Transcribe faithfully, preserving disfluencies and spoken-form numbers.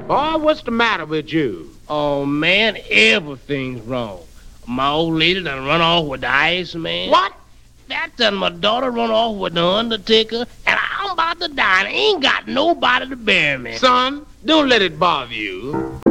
Oh, what's the matter with you? Oh, man, everything's wrong. My old lady done run off with the Iceman. What? That done my daughter run off with the Undertaker, and I'm about to die and I ain't got nobody to bury me. Son, don't let it bother you.